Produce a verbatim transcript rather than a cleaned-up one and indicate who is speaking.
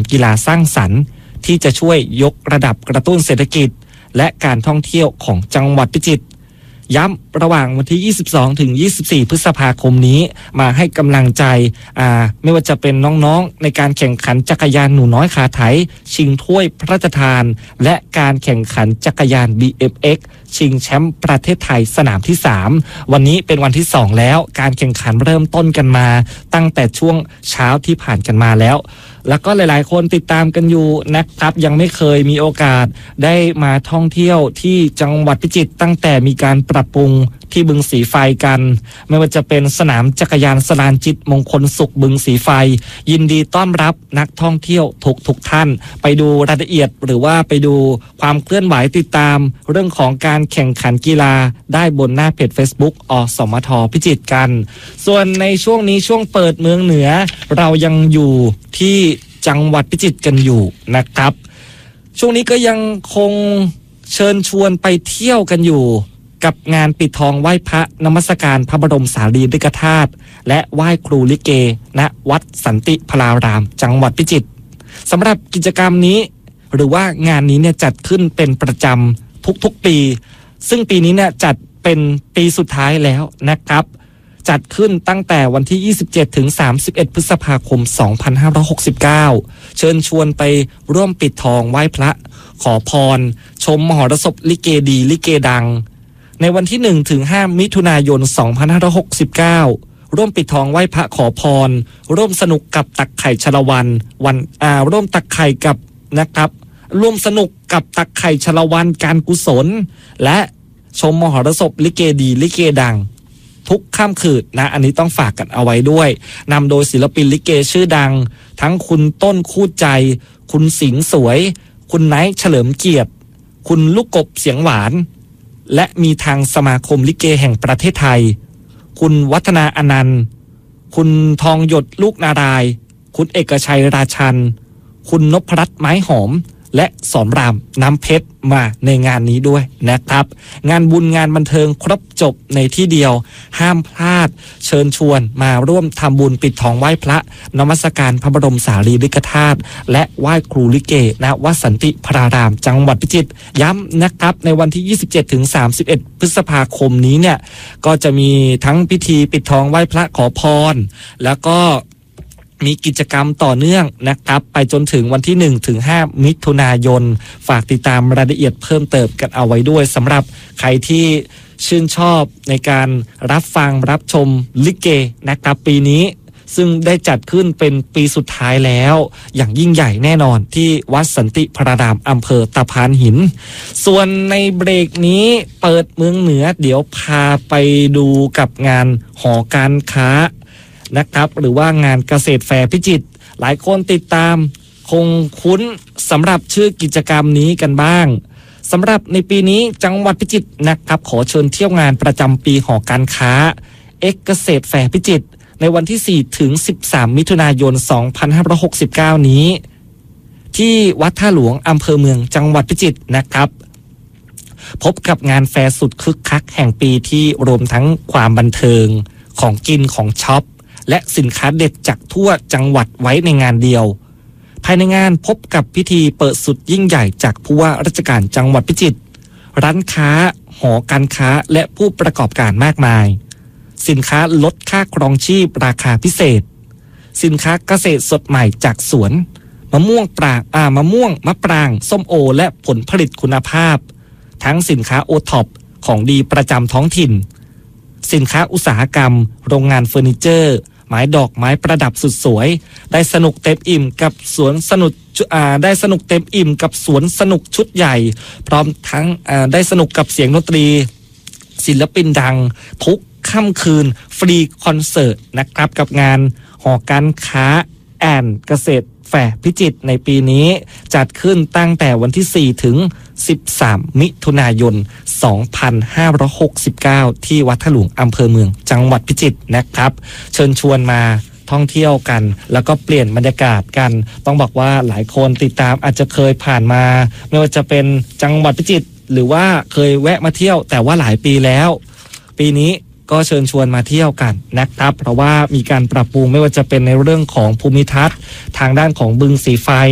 Speaker 1: กีฬาสร้างสรรค์ที่จะช่วยยกระดับกระตุ้นเศรษฐกิจและการท่องเที่ยวของจังหวัดพิจิตรย้ำระหว่างวันที่ยี่สิบสองถึงยี่สิบสี่พฤษภาคมนี้มาให้กำลังใจอ่าไม่ว่าจะเป็นน้องๆในการแข่งขันจักรยานหนูน้อยขาไถชิงถ้วยพระราชทานและการแข่งขันจักรยาน บี เอ็ม เอ็กซ์ ชิงแชมป์ประเทศไทยสนามที่สามวันนี้เป็นวันที่สองแล้วการแข่งขันเริ่มต้นกันมาตั้งแต่ช่วงเช้าที่ผ่านกันมาแล้วแล้วก็หลายๆคนติดตามกันอยู่นะครับยังไม่เคยมีโอกาสได้มาท่องเที่ยวที่จังหวัดพิจิตรตั้งแต่มีการปรับปรุงที่บึงสีไฟกันไม่ว่าจะเป็นสนามจักรยานสลานจิตมงคลสุขบึงสีไฟยินดีต้อนรับนักท่องเที่ยวทุกทุกท่านไปดูรายละเอียดหรือว่าไปดูความเคลื่อนไหวติดตามเรื่องของการแข่งขันกีฬาได้บนหน้าเพจ Facebook อสมทพิจิตรกันส่วนในช่วงนี้ช่วงเปิดเมืองเหนือเรายังอยู่ที่จังหวัดพิจิตรกันอยู่นะครับช่วงนี้ก็ยังคงเชิญชวนไปเที่ยวกันอยู่กับงานปิดทองไหว้พระนมัสการพระบรมสารีริกธาตุและไหว้ครูลิเกณวัดสันติพลารามจังหวัดพิจิตรสำหรับกิจกรรมนี้หรือว่างานนี้เนี่ยจัดขึ้นเป็นประจำทุกๆปีซึ่งปีนี้เนี่ยจัดเป็นปีสุดท้ายแล้วนะครับจัดขึ้นตั้งแต่วันที่ยี่สิบเจ็ดถึงสามสิบเอ็ดพฤษภาคมสองพันห้าร้อยหกสิบเก้าเชิญชวนไปร่วมปิดทองไหว้พระขอพรชมมหรสพลิเกดีลิเกดังในวันที่หนึ่งถึงห้ามิถุนายนสองพันห้าร้อยหกสิบเก้าร่วมปิดทองไหว้พระขอพรร่วมสนุกกับตักไข่ชลวันวันอ่าร่วมตักไข่กับนะครับร่วมสนุกกับตักไข่ชลวันการกุศลและชมมหรสพลิเกดีลิเกดังทุกค่ำคืนนะอันนี้ต้องฝากกันเอาไว้ด้วยนำโดยศิลปินลิเกชื่อดังทั้งคุณต้นคู่ใจคุณสิงห์สวยคุณไนท์เฉลิมเกียรติคุณลูกกบเสียงหวานและมีทางสมาคมลิเกแห่งประเทศไทยคุณวัฒนาอนันต์คุณทองหยดลูกนารายคุณเอกชัยราชันคุณนพรัตน์ไม้หอมและสอนรามน้ำเพชรมาในงานนี้ด้วยนะครับงานบุญงานบันเทิงครบจบในที่เดียวห้ามพลาดเชิญชวนมาร่วมทำบุญปิดทองไหว้พระนมัสการพระบรมสารีริกธาตุและไหว้ครูลิเกณวัดสันติพรารามจังหวัดพิจิตรย้ำนะครับในวันที่ยี่สิบเจ็ดถึงสามสิบเอ็ดพฤษภาคมนี้เนี่ยก็จะมีทั้งพิธีปิดทองไหว้พระขอพรแล้วก็มีกิจกรรมต่อเนื่องนะครับไปจนถึงวันที่หนึ่งถึงห้ามิถุนายนฝากติดตามรายละเอียดเพิ่มเติมกันเอาไว้ด้วยสำหรับใครที่ชื่นชอบในการรับฟังรับชมลิเกนะครับปีนี้ซึ่งได้จัดขึ้นเป็นปีสุดท้ายแล้วอย่างยิ่งใหญ่แน่นอนที่วัดสันติพรารามอำเภอตะพานหินส่วนในเบรกนี้เปิดเมืองเหนือเดี๋ยวพาไปดูกับงานหอการค้านะครับหรือว่างานเกษตรแฟร์พิจิตรหลายคนติดตามคงคุ้นสำหรับชื่อกิจกรรมนี้กันบ้างสำหรับในปีนี้จังหวัดพิจิตรนะครับขอเชิญเที่ยวงานประจำปีหอการค้าเอ็กเกษตรแฟร์พิจิตรในวันที่สี่ถึงสิบสามมิถุนายนสองพันห้าร้อยหกสิบเก้านี้ที่วัดท่าหลวงอำเภอเมืองจังหวัดพิจิตรนะครับพบกับงานแฟร์สุดคึกคักแห่งปีที่รวมทั้งความบันเทิงของกินของช็อปและสินค้าเด็ดจากทั่วจังหวัดไว้ในงานเดียวภายในงานพบกับพิธีเปิดสุดยิ่งใหญ่จากผู้ว่าราชการจังหวัดพิจิตรร้านค้าหอการค้าและผู้ประกอบการมากมายสินค้าลดค่าครองชีพราคาพิเศษสินค้าเกษตรสดใหม่จากสวนมะม่วงปรางอ่ามะม่วงมะปรางส้มโอและผลผลิตคุณภาพทั้งสินค้าโอท็อปของดีประจำท้องถิ่นสินค้าอุตสาหกรรมโรงงานเฟอร์นิเจอร์ไม้ดอกไม้ประดับสุดสวยได้สนุกเต็มอิ่มกับสวนสนุกอ่าได้สนุกเต็มอิ่มกับสวนสนุกชุดใหญ่พร้อมทั้งอ่าได้สนุกกับเสียงดนตรีศิลปินดังทุกค่ำคืนฟรีคอนเสิร์ตนะครับกับงานหอการค้าแอนเกษตรแฟร์พิจิตรในปีนี้จัดขึ้นตั้งแต่วันที่สี่ถึงสิบสามมิถุนายนสองพันห้าร้อยหกสิบเก้าที่วัดท่าหลวงอำเภอเมืองจังหวัดพิจิตรนะครับเชิญชวนมาท่องเที่ยวกันแล้วก็เปลี่ยนบรรยากาศกันต้องบอกว่าหลายคนติดตามอาจจะเคยผ่านมาไม่ว่าจะเป็นจังหวัดพิจิตรหรือว่าเคยแวะมาเที่ยวแต่ว่าหลายปีแล้วปีนี้ก็เชิญชวนมาเที่ยวกันนะครับเพราะว่ามีการปรับปรุงไม่ว่าจะเป็นในเรื่องของภูมิทัศน์ทางด้านของบึงสีไฟ